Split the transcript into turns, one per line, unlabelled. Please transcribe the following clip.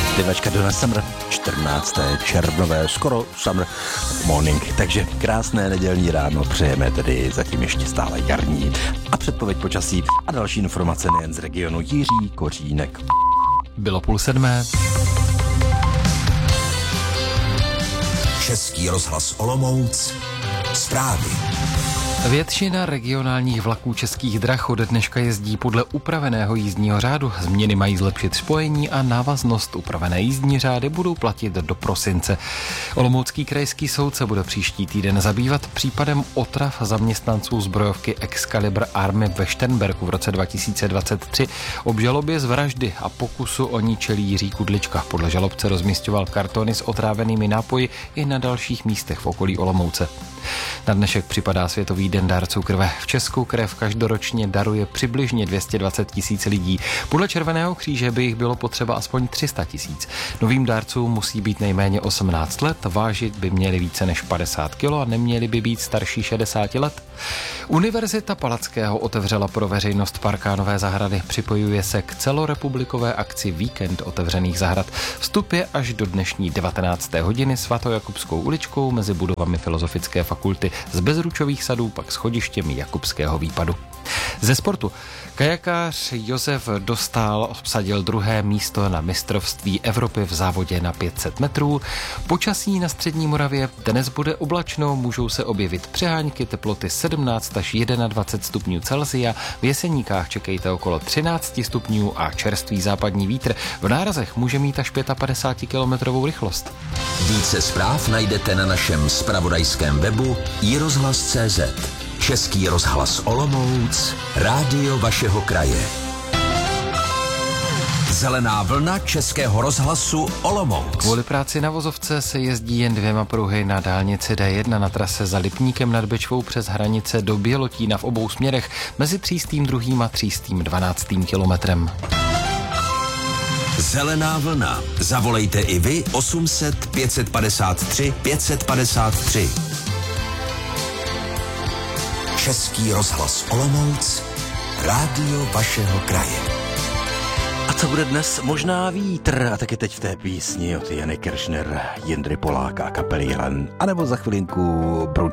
Zpěvačka Donna Summer, 14. červnové, skoro summer morning, takže krásné nedělní ráno přejeme tedy zatím ještě stále jarní. A předpověď počasí a další informace nejen z regionu Jiří Kořínek.
Bylo 6:30.
Český rozhlas Olomouc. Zprávy.
Většina regionálních vlaků Českých drah ode dneška jezdí podle upraveného jízdního řádu. Změny mají zlepšit spojení a návaznost. Upravené jízdní řády budou platit do prosince. Olomoucký krajský soud se bude příští týden zabývat případem otrav zaměstnanců zbrojovky Excalibur Army ve Šternberku v roce 2023. Obžalobě z vraždy a pokusu o ní čelí Jiří Kudlička. Podle žalobce rozmisťoval kartony s otrávenými nápoji i na dalších místech v okolí Olomouce. Na dnešek připadá Světový den dárců krve. V Česku krev každoročně daruje přibližně 220 000 lidí. Podle Červeného kříže by jich bylo potřeba aspoň 300 000. Novým dárcům musí být nejméně 18 let, vážit by měli více než 50 kg a neměli by být starší 60 let. Univerzita Palackého otevřela pro veřejnost Parkánové zahrady. Připojuje se k celorepublikové akci Víkend otevřených zahrad. Vstup je až do dnešní 19. hodiny Svatojakubskou uličkou mezi budovami Filozofické fakulty, z Bezručových sadů pak schodištěm Jakubského výpadu. Ze sportu. Kajakář Josef Dostál obsadil 2. místo na mistrovství Evropy v závodě na 500 metrů. Počasí na střední Moravě dnes bude oblačno, můžou se objevit přehánky, teploty 17 až 21 stupňů Celsia. V Jeseníkách čekejte okolo 13 stupňů a čerstvý západní vítr. V nárazech může mít až 55 km rychlost.
Více zpráv najdete na našem zpravodajském webu iRozhlas.cz. Český rozhlas Olomouc, rádio vašeho kraje. Zelená vlna Českého rozhlasu Olomouc.
Kvůli práci na vozovce se jezdí jen 2 pruhy na dálnici D1 na trase za Lipníkem nad Bečvou přes hranice do Bělotína v obou směrech mezi 302. a 312. kilometrem.
Zelená vlna. Zavolejte i vy 800 553 553. Český rozhlas Olomouc, rádio vašeho kraje.
A co bude dnes? Možná vítr. A taky teď v té písni od Jany Kiršner, Jindry Poláka a kapely Jelen. A nebo za chvilinku